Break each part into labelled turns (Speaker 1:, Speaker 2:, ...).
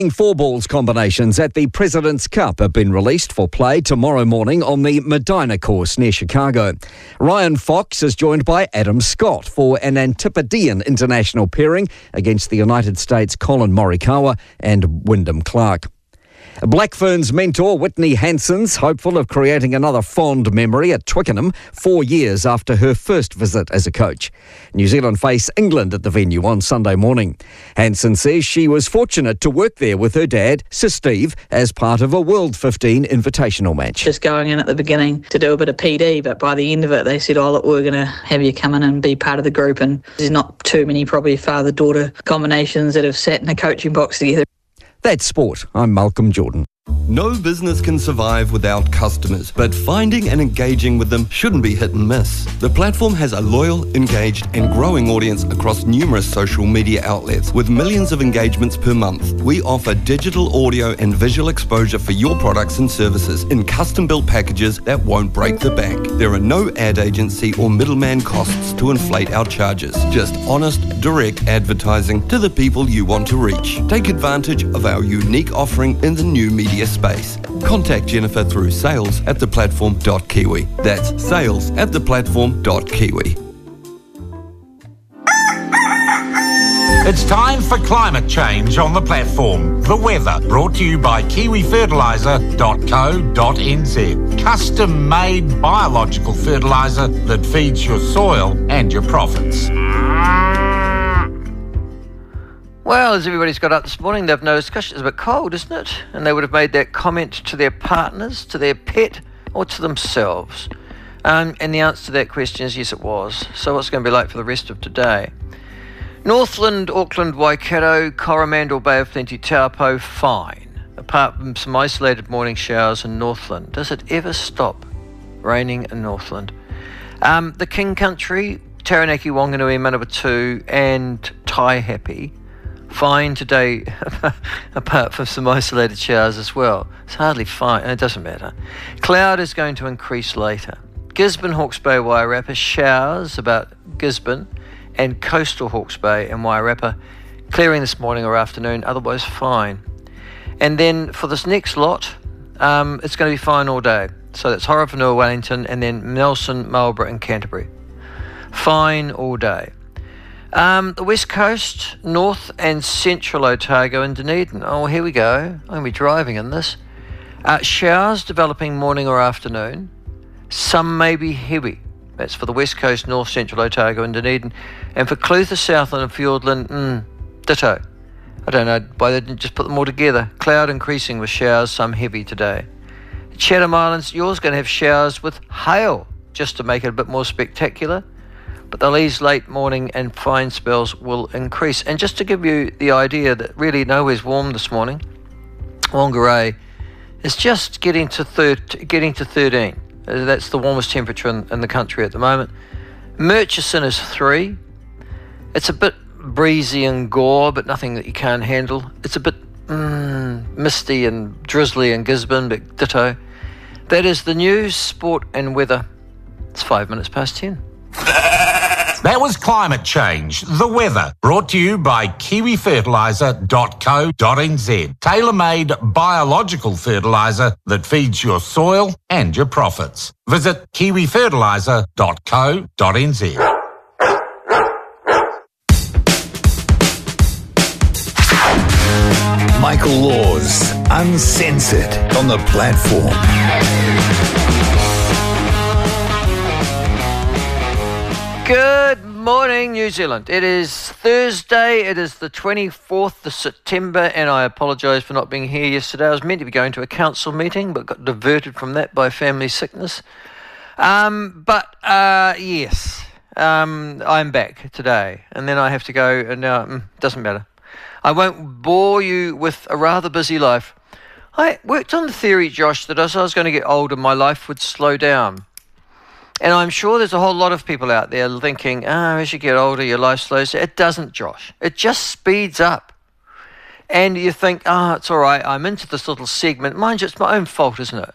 Speaker 1: Four balls combinations at the President's Cup have been released for play tomorrow morning on the Medina course near Chicago. Ryan Fox is joined by Adam Scott for an Antipodean international pairing against the United States' Colin Morikawa and Wyndham Clark. Black Ferns mentor Whitney Hansen's hopeful of creating another fond memory at Twickenham 4 years after her first visit as a coach. New Zealand face England at the venue on Sunday morning. Hansen says she was fortunate to work there with her dad, Sir Steve, as part of a World 15 invitational match.
Speaker 2: Just going in at the beginning to do a bit of PD, but by the end of it they said, look, we're going to have you come in and be part of the group, and there's not too many probably father-daughter combinations that have sat in a coaching box together.
Speaker 1: That's sport. I'm Malcolm Jordan.
Speaker 3: No business can survive without customers, but finding and engaging with them shouldn't be hit and miss. The platform has a loyal, engaged and growing audience across numerous social media outlets with millions of engagements per month. We offer digital audio and visual exposure for your products and services in custom-built packages that won't break the bank. There are no ad agency or middleman costs to inflate our charges. Just honest, direct advertising to the people you want to reach. Take advantage of our unique offering in the new media space. Contact Jennifer through sales@theplatform.kiwi. That's sales@theplatform.kiwi.
Speaker 4: It's time for climate change on the platform. The weather, brought to you by kiwifertiliser.co.nz. Custom-made biological fertiliser that feeds your soil and your profits.
Speaker 5: Well, as everybody's got up this morning, they've noticed, gosh, it's a bit cold, isn't it? And they would have made that comment to their partners, to their pet, or to themselves. And the answer to that question is yes, it was. So what's it going to be like for the rest of today? Northland, Auckland, Waikato, Coromandel, Bay of Plenty, Taupo, fine. Apart from some isolated morning showers in Northland. Does it ever stop raining in Northland? The King Country, Taranaki, Wanganui, Manawatu, and Taihape, fine today, apart from some isolated showers as well. It's hardly fine, it doesn't matter. Cloud is going to increase later. Gisborne, Hawke's Bay, Wairarapa, showers about Gisborne and coastal Hawke's Bay and Wairarapa, clearing this morning or afternoon, otherwise fine. And then for this next lot, it's going to be fine all day. So that's Horowhenua, Wellington, and then Nelson, Marlborough and Canterbury. Fine all day. The West Coast, North and Central Otago and Dunedin. Oh, here we go. I'm going to be driving in this. Showers developing morning or afternoon. Some may be heavy. That's for the West Coast, North, Central Otago and Dunedin. And for Clutha, Southland and Fiordland, ditto. I don't know why they didn't just put them all together. Cloud increasing with showers, some heavy today. Chatham Islands, you're going to have showers with hail, just to make it a bit more spectacular. But the ease late morning and fine spells will increase. And just to give you the idea that really nowhere's warm this morning, Whangarei is just getting to 13. That's the warmest temperature in the country at the moment. Murchison is 3. It's a bit breezy in Gore, but nothing that you can't handle. It's a bit misty and drizzly in Gisborne, but ditto. That is the news, sport and weather. It's 5 minutes past 10.
Speaker 4: That was climate change, the weather, brought to you by kiwifertiliser.co.nz. Tailor-made biological fertiliser that feeds your soil and your profits. Visit kiwifertiliser.co.nz.
Speaker 6: Michael Laws, Uncensored, on the platform.
Speaker 5: Good morning, New Zealand. It is Thursday. It is the 24th of September, and I apologise for not being here yesterday. I was meant to be going to a council meeting, but got diverted from that by family sickness. Yes, I'm back today, and then I have to go, and now doesn't matter. I won't bore you with a rather busy life. I worked on the theory, Josh, that as I was going to get older, my life would slow down. And I'm sure there's a whole lot of people out there thinking, as you get older, your life slows down. It doesn't, Josh. It just speeds up. And you think, it's all right, I'm into this little segment. Mind you, it's my own fault, isn't it?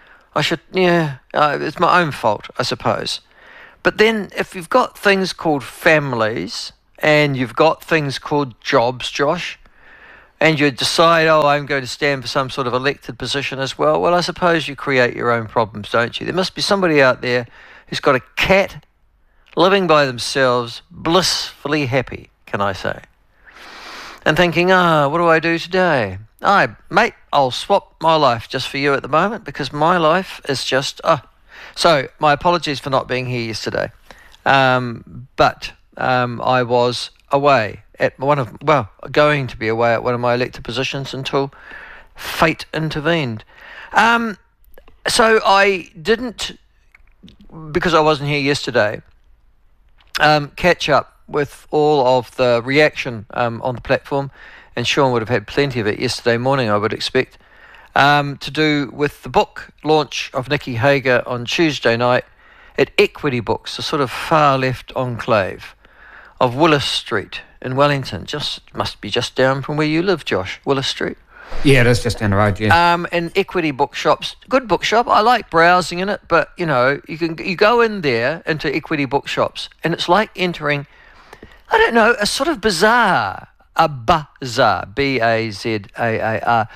Speaker 5: It's my own fault, I suppose. But then if you've got things called families and you've got things called jobs, Josh, and you decide, oh, I'm going to stand for some sort of elected position as well, well, I suppose you create your own problems, don't you? There must be somebody out there who's got a cat living by themselves, blissfully happy, can I say, and thinking, what do I do today? Mate, I'll swap my life just for you at the moment, because my life is just, So, my apologies for not being here yesterday, but I was away at going to be away at one of my elected positions until fate intervened. So I didn't, because I wasn't here yesterday, catch up with all of the reaction on the platform, and Sean would have had plenty of it yesterday morning, I would expect, to do with the book launch of Nikki Hager on Tuesday night at Equity Books, a sort of far left enclave of Willis Street in Wellington. Must be just down from where you live, Josh, Willis Street.
Speaker 7: Yeah, that's just down the road, yeah.
Speaker 5: And Equity Bookshops, good bookshop. I like browsing in it, but you go in there into Equity Bookshops, and it's like entering, I don't know, a sort of bazaar, B-A-Z-A-A-R.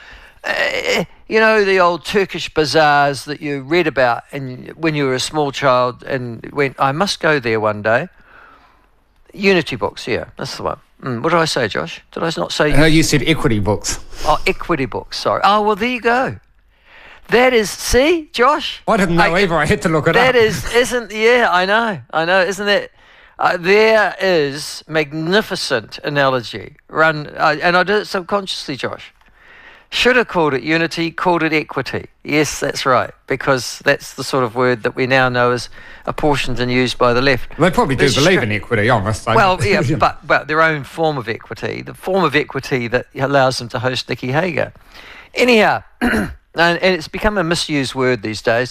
Speaker 5: The old Turkish bazaars that you read about and when you were a small child and went, I must go there one day. Unity Books, yeah, that's the one. What did I say, Josh? Did I not say?
Speaker 7: You said Equity Books.
Speaker 5: Oh, Equity Books, sorry. Oh, well, there you go. That is, see, Josh?
Speaker 7: I didn't know either. I had to look it up.
Speaker 5: That isn't, yeah, I know, isn't it? There is magnificent analogy and I did it subconsciously, Josh. Should have called it unity, called it equity. Yes, that's right, because that's the sort of word that we now know is apportioned and used by the left.
Speaker 7: They probably do believe in equity, I must say.
Speaker 5: Well, yeah, but their own form of equity, the form of equity that allows them to host Nikki Hager. Anyhow, and it's become a misused word these days.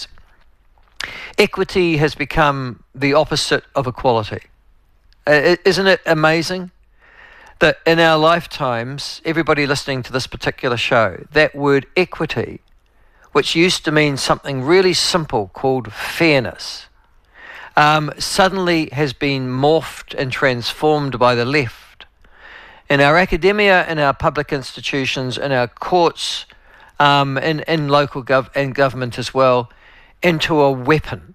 Speaker 5: Equity has become the opposite of equality. Isn't it amazing that in our lifetimes, everybody listening to this particular show, that word equity, which used to mean something really simple called fairness, suddenly has been morphed and transformed by the left. In our academia, in our public institutions, in our courts, in local government as well, into a weapon.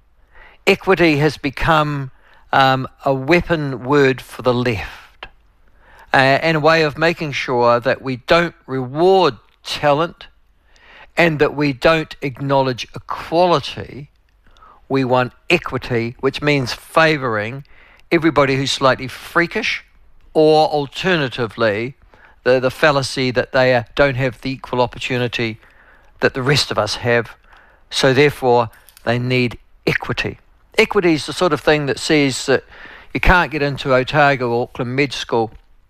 Speaker 5: Equity has become a weapon word for the left. And a way of making sure that we don't reward talent and that we don't acknowledge equality. We want equity, which means favouring everybody who's slightly freakish, or alternatively, the fallacy that they don't have the equal opportunity that the rest of us have, so therefore they need equity. Equity is the sort of thing that says that you can't get into Otago or Auckland Med School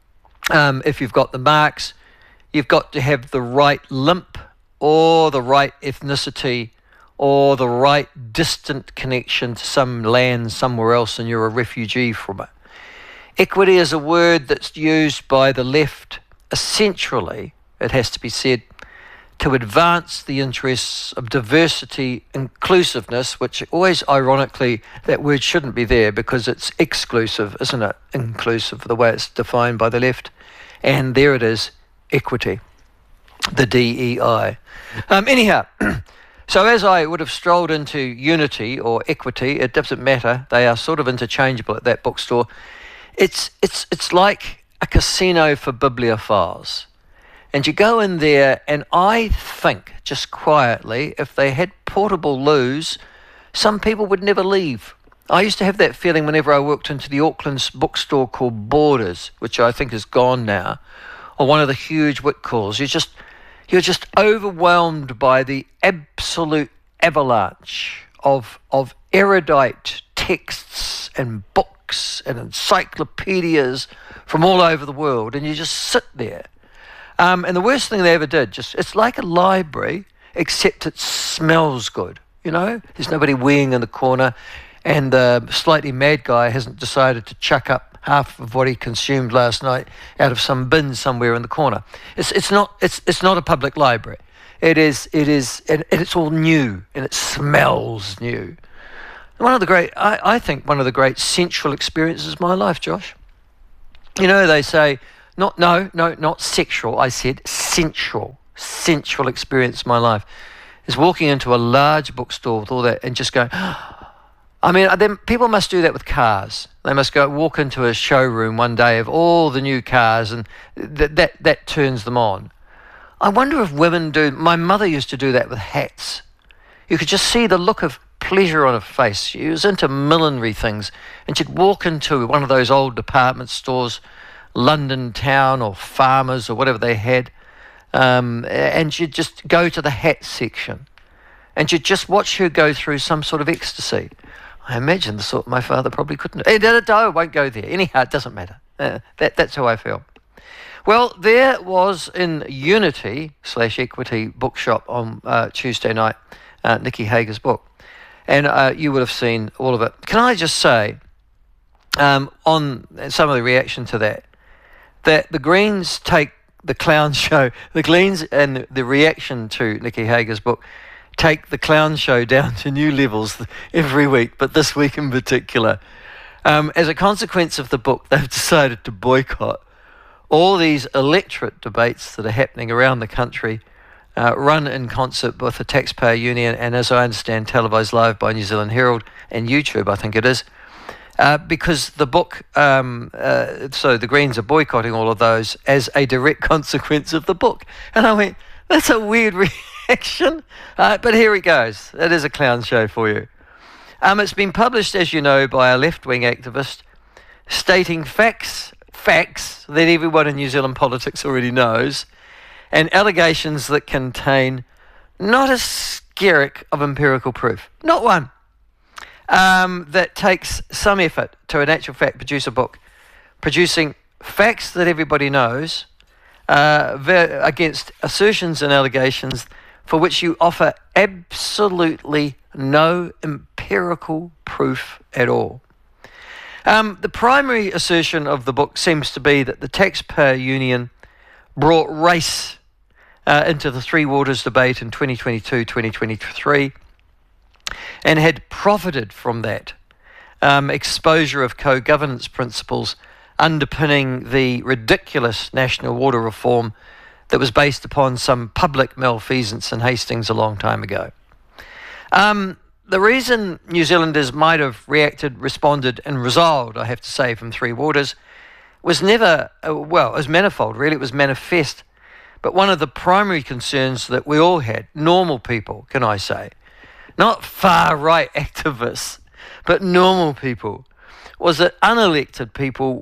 Speaker 5: if you've got the marks. You've got to have the right limp or the right ethnicity or the right distant connection to some land somewhere else and you're a refugee from it. Equity is a word that's used by the left essentially, it has to be said, to advance the interests of diversity, inclusiveness, which always ironically, that word shouldn't be there because it's exclusive, isn't it? Inclusive, the way it's defined by the left. And there it is, equity, the DEI. Anyhow, so as I would have strolled into unity or equity, it doesn't matter, they are sort of interchangeable at that bookstore. It's like a casino for bibliophiles. And you go in there, and I think, just quietly, if they had portable loos, some people would never leave. I used to have that feeling whenever I walked into the Auckland's bookstore called Borders, which I think is gone now, or one of the huge Whitcalls. You're just overwhelmed by the absolute avalanche of erudite texts and books and encyclopedias from all over the world, and you just sit there. And the worst thing they ever did, it's like a library, except it smells good, There's nobody weeing in the corner, and the slightly mad guy hasn't decided to chuck up half of what he consumed last night out of some bin somewhere in the corner. It's not a public library. It is, and it's all new, and it smells new. I think one of the great central experiences of my life, Josh. They say not sexual. I said sensual experience of my life is walking into a large bookstore with all that and just going. I mean, then people must do that with cars. They must walk into a showroom one day of all the new cars, and that turns them on. I wonder if women do. My mother used to do that with hats. You could just see the look of pleasure on her face. She was into millinery things, and she'd walk into one of those old department stores, London Town or Farmers or whatever they had, and she'd just go to the hat section, and you'd just watch her go through some sort of ecstasy. I imagine the sort my father probably couldn't. I won't go there. Anyhow, it doesn't matter. That's how I feel. Well, there was in Unity/Equity Bookshop on Tuesday night, Nicky Hager's book. And you would have seen all of it. Can I just say, on some of the reaction to that the Greens take the clown show, the Greens and the reaction to Nicky Hager's book take the clown show down to new levels every week, but this week in particular. As a consequence of the book, they've decided to boycott all these electorate debates that are happening around the country, run in concert with the Taxpayer Union and, as I understand, televised live by New Zealand Herald and YouTube, I think it is, because the book, so the Greens are boycotting all of those as a direct consequence of the book. And I went, that's a weird reaction, but here it goes. It is a clown show for you. It's been published, as you know, by a left-wing activist stating facts that everyone in New Zealand politics already knows, and allegations that contain not a skerrick of empirical proof, not one, that takes some effort to, in actual fact, produce a book producing facts that everybody knows against assertions and allegations for which you offer absolutely no empirical proof at all. The primary assertion of the book seems to be that the Taxpayer Union brought race into the Three Waters debate in 2022-2023 and had profited from that exposure of co-governance principles underpinning the ridiculous national water reform that was based upon some public malfeasance in Hastings a long time ago. The reason New Zealanders might have reacted, responded and resolved, I have to say, from Three Waters was never, it was manifold, really. It was manifest. But one of the primary concerns that we all had, normal people, can I say, not far-right activists, but normal people, was that unelected people